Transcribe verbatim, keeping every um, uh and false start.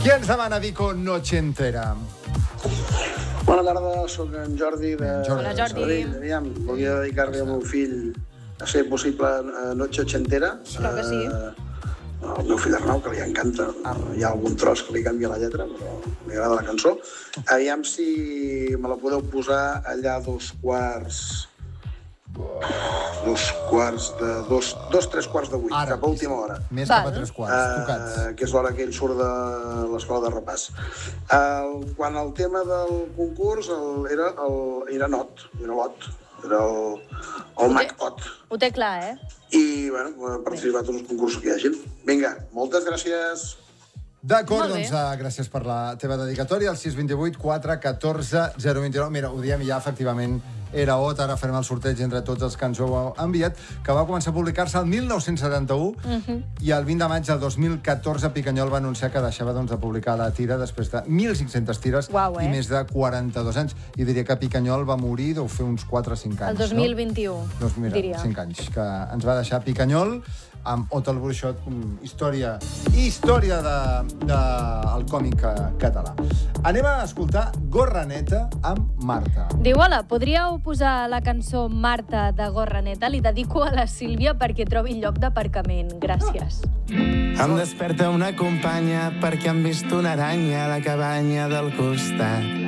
Qui ens demana Vico Nochentera? Bona tarda, sóc en Jordi de Jordi. Hola, Jordi. Sabadell. Aviam, volia dedicar-li al meu fill a ser possible a Noche Ochentera. Clar que sí. Eh, el meu fill Arnau, que li encanta. Hi ha algun tros que li canvia la lletra, però li agrada la cançó. Aviam si me la podeu posar allà a dos quarts... Dos quarts de... Dos, dos tres quarts de vuit, Ara. cap a última hora. Més Val. cap a tres quarts, tocats. Uh, que és l'hora que ell surt de l'escola de repàs. Uh, quan el tema del concurs el, era, el, era not, era lot, era el, el MacOt. Ho té clar, eh? I, bueno, he participat en els concursos que hi hagin. Vinga, moltes gràcies. D'acord, Molt bé. doncs uh, gràcies per la teva dedicatòria. El sis dos vuit quatre un quatre zero dos nou. Mira, ho diem ja, efectivament, era Ot. Ara farem el sorteig entre tots els que ens ho heu enviat, que va començar a publicar-se el mil nou-cents setanta-u Mhm. i el vint de maig del dos mil catorze Picanyol va anunciar que deixava doncs, de publicar la tira després de mil cinc-centes tires Uau, eh? i més de quaranta-dos anys. I diria que Picanyol va morir, deu fer uns quatre o cinc anys, El dos mil no? vint-i-u, Doncs mira, diria. cinc anys, que ens va deixar Picanyol amb Ot el Bruixot, mm, història, història de, de el còmic català. Anem a escoltar Gorra Neta amb Marta. Diu, hola, podríeu posar la cançó Marta de Gorra Neta? Li dedico a la Sílvia perquè trobi lloc d'aparcament. Gràcies. Em desperta una companya perquè han vist una aranya a la cabanya del costat.